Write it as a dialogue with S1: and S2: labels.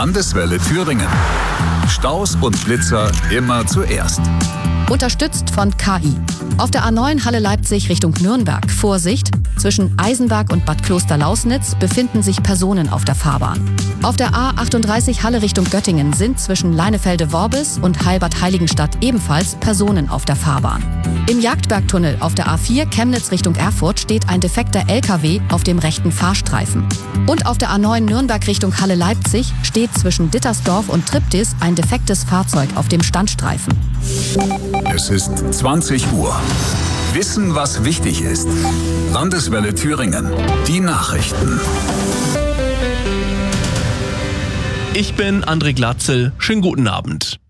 S1: Landeswelle Thüringen. Staus und Blitzer immer zuerst.
S2: Unterstützt von KI. Auf der A9 Halle Leipzig Richtung Nürnberg. Vorsicht! Zwischen Eisenberg und Bad Kloster-Lausnitz befinden sich Personen auf der Fahrbahn. Auf der A38 Halle Richtung Göttingen sind zwischen Leinefelde-Worbis und Heilbad-Heiligenstadt ebenfalls Personen auf der Fahrbahn. Im Jagdbergtunnel auf der A4 Chemnitz Richtung Erfurt steht ein defekter LKW auf dem rechten Fahrstreifen. Und auf der A9 Nürnberg Richtung Halle Leipzig steht zwischen Dittersdorf und Triptis ein defektes Fahrzeug auf dem Standstreifen.
S1: Es ist 20 Uhr. Wissen, was wichtig ist. Landeswelle Thüringen. Die Nachrichten.
S3: Ich bin André Glatzel. Schönen guten Abend.